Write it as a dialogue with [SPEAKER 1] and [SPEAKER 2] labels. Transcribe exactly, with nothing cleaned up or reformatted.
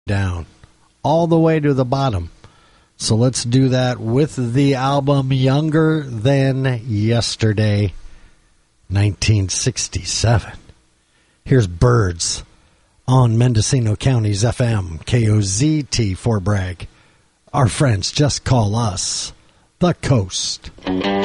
[SPEAKER 1] down, all the way to the bottom. So let's do that with the album Younger Than Yesterday, nineteen sixty-seven. Here's Birds on Mendocino County's F M, K O Z T, Fort Bragg. Our friends just call us The Coast.